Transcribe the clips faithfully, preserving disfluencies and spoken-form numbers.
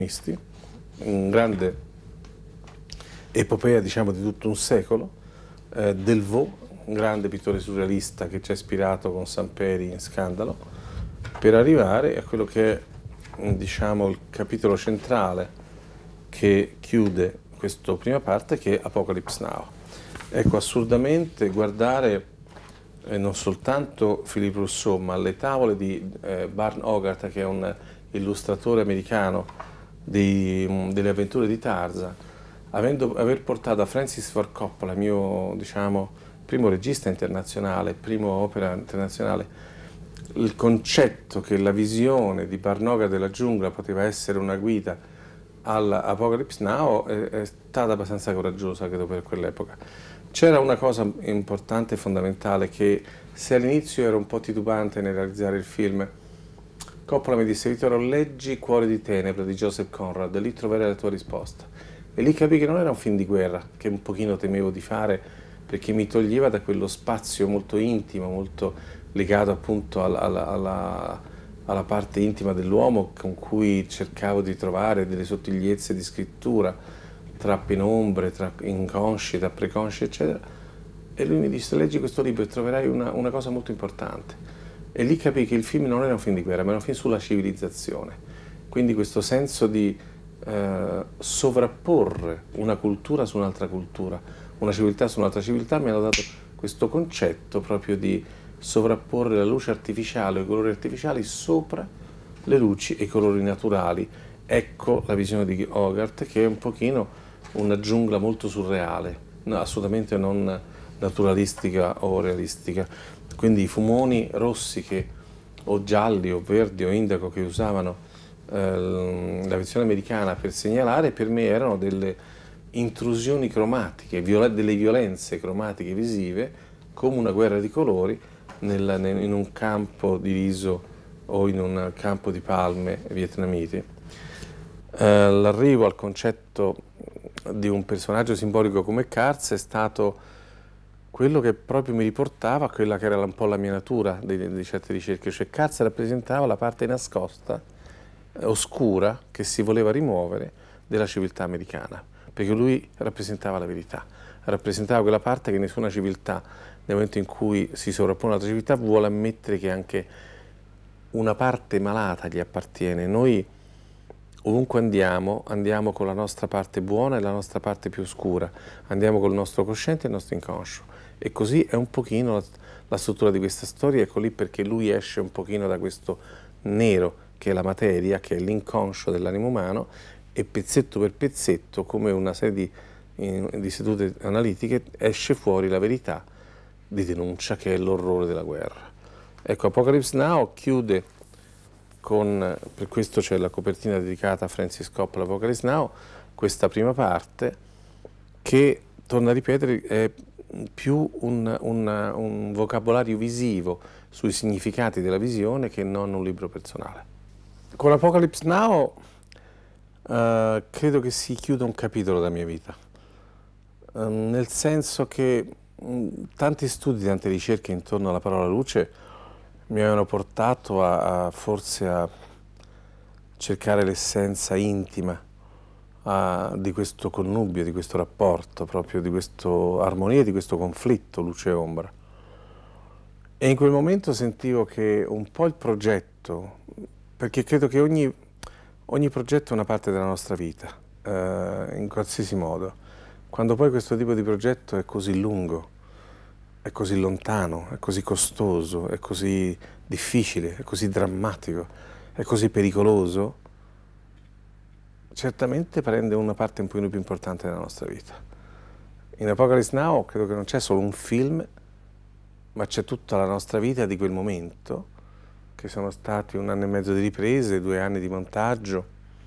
un grande epopea, diciamo, di tutto un secolo, eh, Delvaux, un grande pittore surrealista che ci ha ispirato con Samperi in Scandalo, per arrivare a quello che è, diciamo, il capitolo centrale che chiude questa prima parte, che è Apocalypse Now. Ecco, assurdamente guardare eh, non soltanto Philippe Rousseau, ma le tavole di eh, Barn Hogarth, che è un illustratore americano dei, delle avventure di Tarzan, avendo, aver portato a Francis Ford Coppola, mio, diciamo, primo regista internazionale, primo opera internazionale, il concetto che la visione di Barn Hogarth della giungla poteva essere una guida all'Apocalypse Now è, è stata abbastanza coraggiosa, credo, per quell'epoca. C'era una cosa importante e fondamentale, che se all'inizio ero un po' titubante nel realizzare il film, Coppola mi disse: Vittorio, leggi Cuore di Tenebra di Joseph Conrad, lì troverai la tua risposta. E lì capì che non era un film di guerra, che un pochino temevo di fare, perché mi toglieva da quello spazio molto intimo, molto legato appunto alla, alla, alla, alla parte intima dell'uomo, con cui cercavo di trovare delle sottigliezze di scrittura, tra penombre, tra inconsci, tra preconsci, eccetera. E lui mi disse: leggi questo libro e troverai una, una cosa molto importante. E lì capì che il film non era un film di guerra, ma era un film sulla civilizzazione. Quindi questo senso di eh, sovrapporre una cultura su un'altra cultura, una civiltà su un'altra civiltà, mi hanno dato questo concetto proprio di sovrapporre la luce artificiale o i colori artificiali sopra le luci e i colori naturali. Ecco la visione di Hogarth, che è un pochino una giungla molto surreale, no, assolutamente non naturalistica o realistica. Quindi i fumoni rossi che, o gialli o verdi o indaco, che usavano eh, la versione americana per segnalare, per me erano delle intrusioni cromatiche, viola- delle violenze cromatiche visive, come una guerra di colori nel, nel, in un campo di riso o in un campo di palme vietnamiti. Eh, l'arrivo al concetto di un personaggio simbolico come Kurtz è stato quello che proprio mi riportava a quella che era un po' la mia natura di, di certe ricerche, cioè Kurtz rappresentava la parte nascosta, eh, oscura, che si voleva rimuovere della civiltà americana, perché lui rappresentava la verità, rappresentava quella parte che nessuna civiltà, nel momento in cui si sovrappone un'altra civiltà, vuole ammettere che anche una parte malata gli appartiene. Noi ovunque andiamo, andiamo con la nostra parte buona e la nostra parte più oscura, andiamo col nostro cosciente e il nostro inconscio. E così è un pochino la, la struttura di questa storia. Ecco lì perché lui esce un pochino da questo nero che è la materia, che è l'inconscio dell'animo umano, e pezzetto per pezzetto, come una serie di, in, di sedute analitiche, esce fuori la verità di denuncia, che è l'orrore della guerra. Ecco, Apocalypse Now chiude con, per questo c'è la copertina dedicata a Francis Coppola, Apocalypse Now, questa prima parte che, torno a ripetere, è più un, un, un vocabolario visivo sui significati della visione che non un libro personale. Con Apocalypse Now eh, credo che si chiuda un capitolo della mia vita, eh, nel senso che mh, tanti studi, tante ricerche intorno alla parola luce mi avevano portato a, a forse a cercare l'essenza intima a, di questo connubio, di questo rapporto, proprio di questa armonia, di questo conflitto luce e ombra. E in quel momento sentivo che un po' il progetto, perché credo che ogni, ogni progetto è una parte della nostra vita, eh, in qualsiasi modo. Quando poi questo tipo di progetto è così lungo, è così lontano, è così costoso, è così difficile, è così drammatico, è così pericoloso, certamente prende una parte un pochino più importante della nostra vita. In Apocalypse Now credo che non c'è solo un film, ma c'è tutta la nostra vita di quel momento, che sono stati un anno e mezzo di riprese, due anni di montaggio,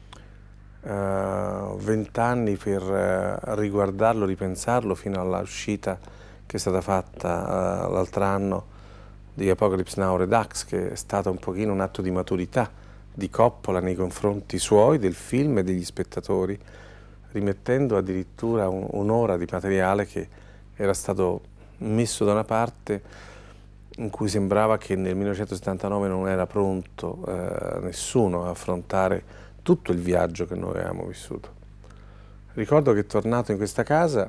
vent'anni uh, per uh, riguardarlo, ripensarlo, fino alla uscita che è stata fatta uh, l'altro anno di Apocalypse Now Redux, che è stato un pochino un atto di maturità di Coppola nei confronti suoi, del film e degli spettatori, rimettendo addirittura un, un'ora di materiale che era stato messo da una parte, in cui sembrava che nel millenovecentosettantanove non era pronto eh, nessuno a affrontare tutto il viaggio che noi avevamo vissuto. Ricordo che tornato in questa casa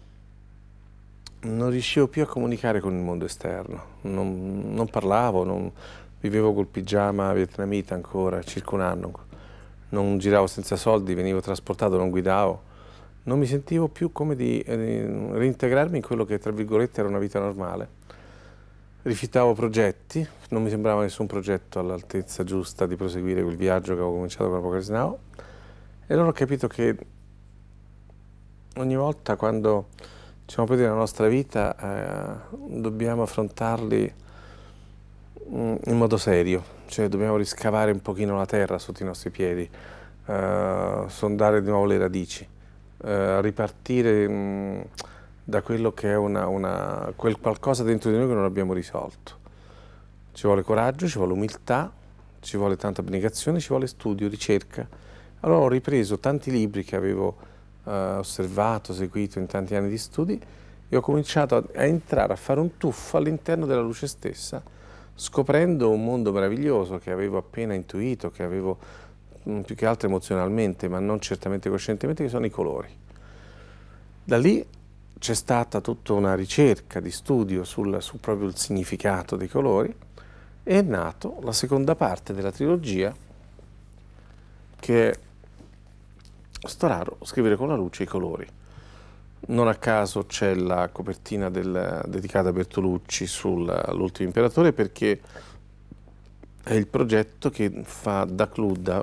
non riuscivo più a comunicare con il mondo esterno, non, non parlavo, non, vivevo col pigiama vietnamita ancora, circa un anno, non giravo senza soldi, venivo trasportato, non guidavo, non mi sentivo più come di eh, reintegrarmi in quello che tra virgolette era una vita normale. Rifiutavo progetti, non mi sembrava nessun progetto all'altezza giusta di proseguire quel viaggio che avevo cominciato con Apocalypse Now, e allora ho capito che ogni volta quando ci siamo presi nella nostra vita eh, dobbiamo affrontarli mh, in modo serio, cioè dobbiamo riscavare un pochino la terra sotto i nostri piedi, eh, sondare di nuovo le radici, eh, ripartire mh, da quello che è una, una, quel qualcosa dentro di noi che non abbiamo risolto. Ci vuole coraggio, ci vuole umiltà, ci vuole tanta abnegazione, ci vuole studio, ricerca. Allora ho ripreso tanti libri che avevo eh, osservato, seguito in tanti anni di studi, e ho cominciato a, a entrare, a fare un tuffo all'interno della luce stessa, scoprendo un mondo meraviglioso che avevo appena intuito, che avevo mh, più che altro emozionalmente, ma non certamente coscientemente, che sono i colori. Da lì c'è stata tutta una ricerca di studio sul, su proprio il significato dei colori, e è nato la seconda parte della trilogia, che è Storaro, scrivere con la luce i colori. Non a caso c'è la copertina del, dedicata a Bertolucci sull'Ultimo Imperatore, perché è il progetto che fa da clou, da,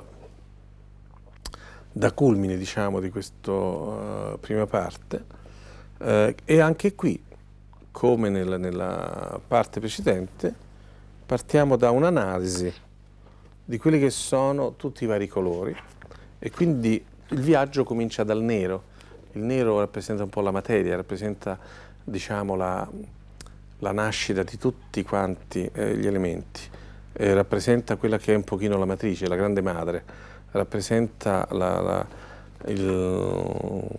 da culmine, diciamo, di questa uh, prima parte. Uh, e anche qui, come nella, nella parte precedente, partiamo da un'analisi di quelli che sono tutti i vari colori, e quindi il viaggio comincia dal nero. Il nero rappresenta un po' la materia, rappresenta, diciamo, la, la nascita di tutti quanti eh, gli elementi, eh, rappresenta quella che è un pochino la matrice, la grande madre, rappresenta la, la, il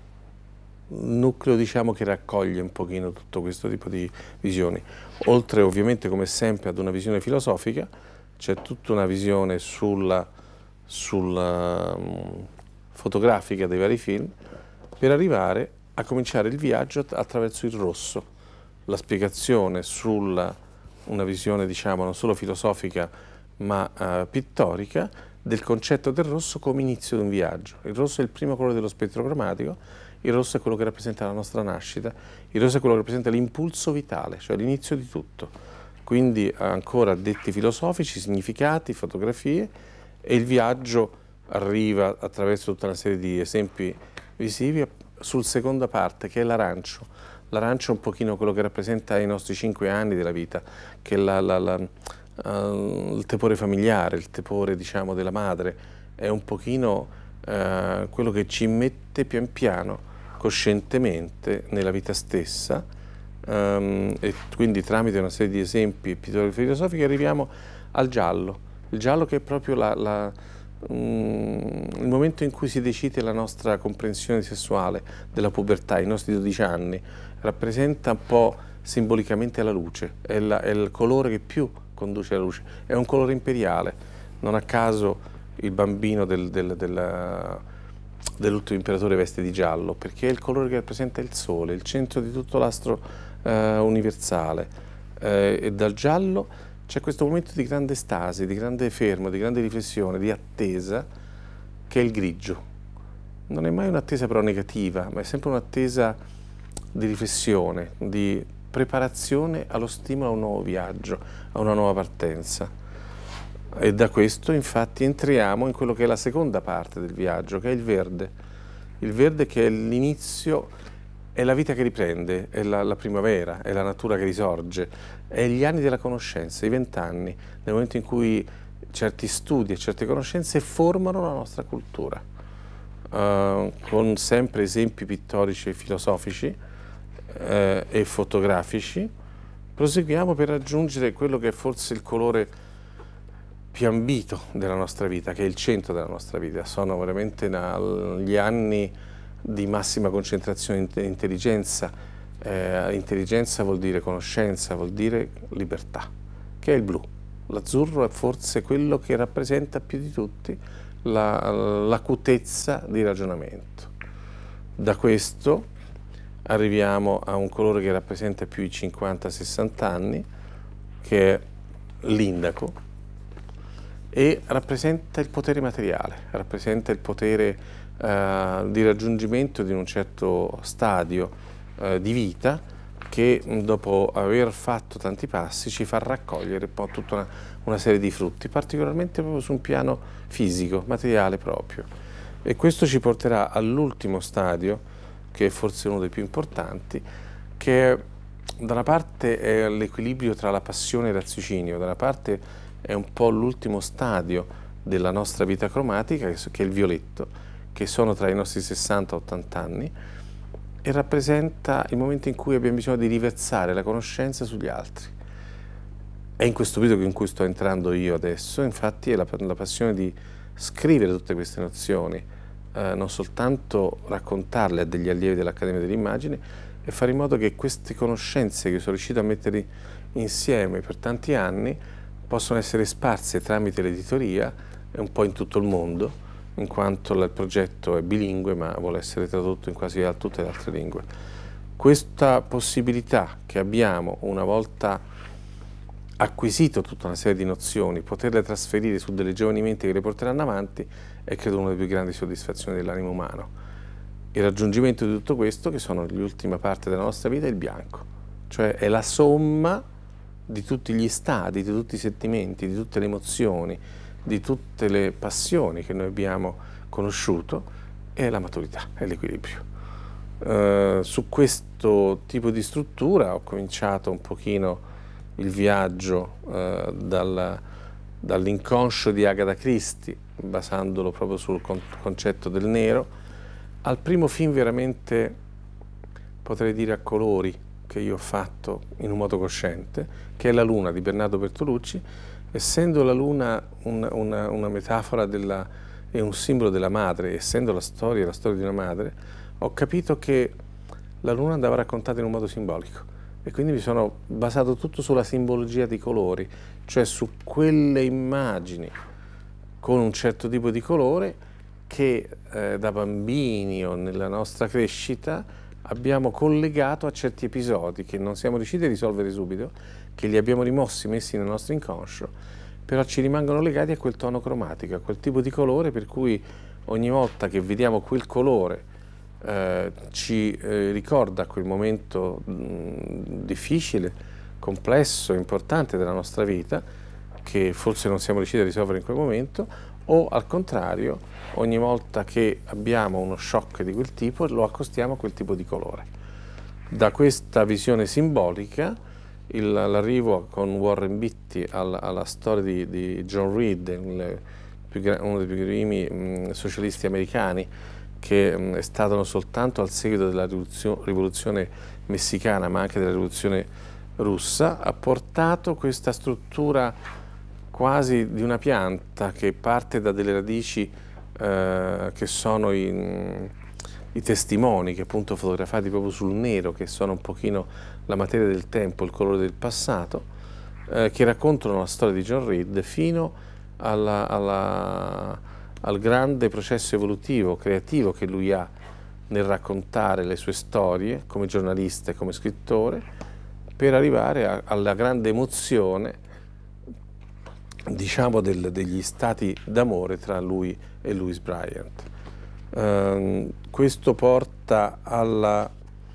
nucleo, diciamo, che raccoglie un pochino tutto questo tipo di visioni. Oltre ovviamente, come sempre, ad una visione filosofica, c'è tutta una visione sulla, sulla um, fotografica dei vari film, per arrivare a cominciare il viaggio attraverso il rosso, la spiegazione sulla una visione, diciamo, non solo filosofica ma uh, pittorica del concetto del rosso come inizio di un viaggio. Il rosso è il primo colore dello spettro cromatico, il rosso è quello che rappresenta la nostra nascita, il rosso è quello che rappresenta l'impulso vitale, cioè l'inizio di tutto. Quindi ancora detti filosofici, significati, fotografie, e il viaggio arriva attraverso tutta una serie di esempi visivi sul seconda parte, che è l'arancio. L'arancio è un pochino quello che rappresenta i nostri cinque anni della vita, che è la, la, la, uh, il tepore familiare, il tepore, diciamo, della madre, è un pochino uh, quello che ci mette pian piano, coscientemente, nella vita stessa, um, e quindi tramite una serie di esempi e pitture filosofiche arriviamo al giallo. Il giallo che è proprio la, la il momento in cui si decide la nostra comprensione sessuale della pubertà, i nostri dodici anni, rappresenta un po' simbolicamente la luce, è, la, è il colore che più conduce alla luce, è un colore imperiale. Non a caso il bambino del, del, del, dell'Ultimo Imperatore veste di giallo, perché è il colore che rappresenta il sole, il centro di tutto l'astro eh, universale, eh, e dal giallo c'è questo momento di grande stasi, di grande fermo, di grande riflessione, di attesa, che è il grigio. Non è mai un'attesa però negativa, ma è sempre un'attesa di riflessione, di preparazione allo stimolo a un nuovo viaggio, a una nuova partenza. E da questo infatti entriamo in quello che è la seconda parte del viaggio, che è il verde. Il verde che è l'inizio, è la vita che riprende, è la, la primavera, è la natura che risorge, è gli anni della conoscenza, i vent'anni, nel momento in cui certi studi e certe conoscenze formano la nostra cultura, uh, con sempre esempi pittorici e filosofici uh, e fotografici. Proseguiamo per raggiungere quello che è forse il colore più ambito della nostra vita, che è il centro della nostra vita. Sono veramente gli anni di massima concentrazione di intelligenza. Eh, intelligenza vuol dire conoscenza, vuol dire libertà, che è il blu. L'azzurro è forse quello che rappresenta più di tutti la, l'acutezza di ragionamento. Da questo arriviamo a un colore che rappresenta più i cinquanta sessanta anni, che è l'indaco, e rappresenta il potere materiale, rappresenta il potere eh, di raggiungimento di un certo stadio eh, di vita che dopo aver fatto tanti passi ci fa raccogliere poi tutta una, una serie di frutti, particolarmente proprio su un piano fisico, materiale proprio. E questo ci porterà all'ultimo stadio, che è forse uno dei più importanti, che da una parte è l'equilibrio tra la passione e il raziocinio, da una parte è un po' l'ultimo stadio della nostra vita cromatica, che è il violetto, che sono tra i nostri sessanta ottanta anni, e rappresenta il momento in cui abbiamo bisogno di riversare la conoscenza sugli altri. È in questo periodo in cui sto entrando io adesso, infatti è la, la passione di scrivere tutte queste nozioni, eh, non soltanto raccontarle a degli allievi dell'Accademia dell'Immagine, e fare in modo che queste conoscenze che sono riuscito a mettere insieme per tanti anni possono essere sparse tramite l'editoria un po' in tutto il mondo, in quanto il progetto è bilingue ma vuole essere tradotto in quasi tutte le altre lingue. Questa possibilità che abbiamo, una volta acquisito tutta una serie di nozioni, poterle trasferire su delle giovani menti che le porteranno avanti, è credo una delle più grandi soddisfazioni dell'animo umano. Il raggiungimento di tutto questo, che sono l'ultima parte della nostra vita, è il bianco, cioè è la somma di tutti gli stati, di tutti i sentimenti, di tutte le emozioni, di tutte le passioni che noi abbiamo conosciuto, è la maturità, è l'equilibrio. Uh, su questo tipo di struttura ho cominciato un pochino il viaggio uh, dal, dall'inconscio di Agatha Christie, basandolo proprio sul con concetto del nero, al primo film veramente, potrei dire, a colori che io ho fatto in un modo cosciente, che è La Luna di Bernardo Bertolucci. Essendo la luna una, una, una metafora della, e un simbolo della madre, essendo la storia la storia di una madre, ho capito che la luna andava raccontata in un modo simbolico, e quindi mi sono basato tutto sulla simbologia di colori, cioè su quelle immagini con un certo tipo di colore che eh, da bambini o nella nostra crescita abbiamo collegato a certi episodi che non siamo riusciti a risolvere subito, che li abbiamo rimossi, messi nel nostro inconscio, però ci rimangono legati a quel tono cromatico, a quel tipo di colore, per cui ogni volta che vediamo quel colore eh, ci eh, ricorda quel momento mh, difficile, complesso, importante della nostra vita, che forse non siamo riusciti a risolvere in quel momento, o al contrario, ogni volta che abbiamo uno shock di quel tipo lo accostiamo a quel tipo di colore. Da questa visione simbolica, l'arrivo con Warren Beatty alla, alla storia di, di John Reed, il più, uno dei più primi mh, socialisti americani, che mh, è stato non soltanto al seguito della rivoluzione, rivoluzione messicana ma anche della rivoluzione russa, ha portato questa struttura quasi di una pianta che parte da delle radici eh, che sono i, i testimoni, che appunto fotografati proprio sul nero, che sono un pochino la materia del tempo, il colore del passato, eh, che raccontano la storia di John Reed fino alla, alla, al grande processo evolutivo, creativo che lui ha nel raccontare le sue storie come giornalista e come scrittore, per arrivare a, alla grande emozione, diciamo, del, degli stati d'amore tra lui e Louis Bryant. Uh, questo porta alla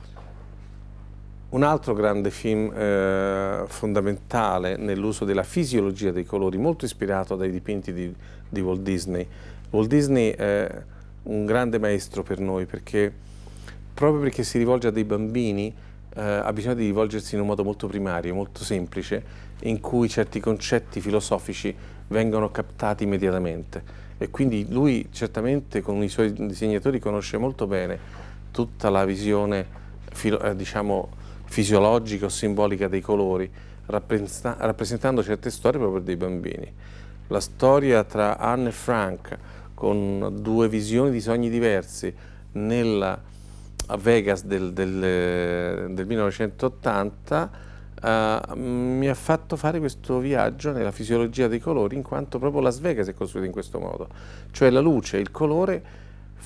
un altro grande film eh, fondamentale nell'uso della fisiologia dei colori, molto ispirato dai dipinti di, di Walt Disney. Walt Disney è un grande maestro per noi, perché proprio perché si rivolge a dei bambini eh, ha bisogno di rivolgersi in un modo molto primario, molto semplice, in cui certi concetti filosofici vengono captati immediatamente. E quindi lui certamente con i suoi disegnatori conosce molto bene tutta la visione filo, eh, diciamo fisiologica o simbolica dei colori, rappresentando certe storie proprio dei bambini. La storia tra Anne e Frank, con due visioni di sogni diversi, nella a Vegas del, del, del millenovecentottanta, uh, mi ha fatto fare questo viaggio nella fisiologia dei colori, in quanto proprio Las Vegas è costruita in questo modo, cioè la luce e il colore